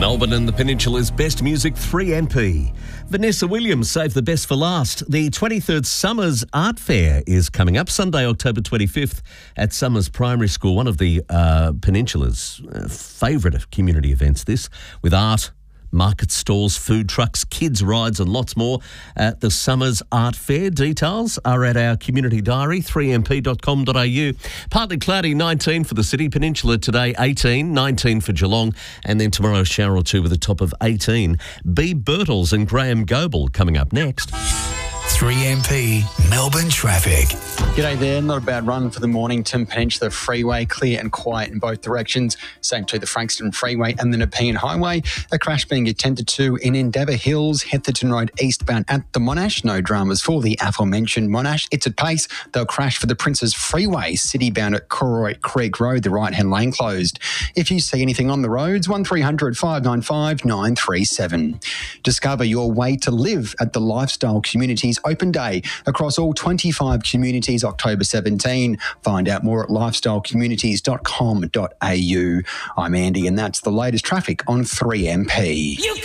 Melbourne and the Peninsula's best music, 3MP. Vanessa Williams saved the best for last. The 23rd Summers Art Fair is coming up Sunday, October 25th at Summers Primary School, one of the Peninsula's favourite community events, this, with art, market stalls, food trucks, kids' rides and lots more at the Summers Art Fair. Details are at our community diary, 3mp.com.au. Partly cloudy, 19 for the city. Peninsula today, 18, 19 for Geelong, and then tomorrow a shower or two with a top of 18. B. Birtles and Graham Goebel coming up next. 3MP Melbourne traffic. G'day there, not a bad run for the Mornington Peninsula Freeway, clear and quiet in both directions. Same to the Frankston Freeway and the Nepean Highway. A crash being attended to in Endeavour Hills, Heatherton Road eastbound at the Monash. No dramas for the aforementioned Monash. It's at pace. They'll crash for the Princes Freeway, citybound at Corroy Creek Road, the right-hand lane closed. If you see anything on the roads, 1300 595 937. Discover your way to live at the Lifestyle Communities Open Day across all 25 communities, October 17. Find out more at lifestylecommunities.com.au. I'm Andy, and that's the latest traffic on 3MP.